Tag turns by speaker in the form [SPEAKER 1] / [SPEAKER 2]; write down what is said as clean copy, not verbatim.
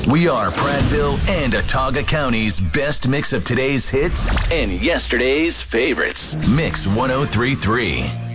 [SPEAKER 1] We are Prattville and Autauga County's best mix of today's hits and yesterday's favorites. Mix 103.3.